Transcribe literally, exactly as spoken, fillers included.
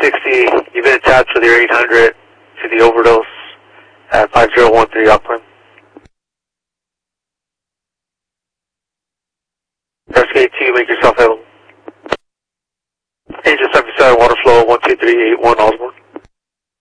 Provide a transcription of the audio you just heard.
sixty, you've been attached with your eight hundred to the overdose at five zero one three Auckland. Rescue two, make yourself available. Angel seventy-seven, water flow one two three eight one Osborne.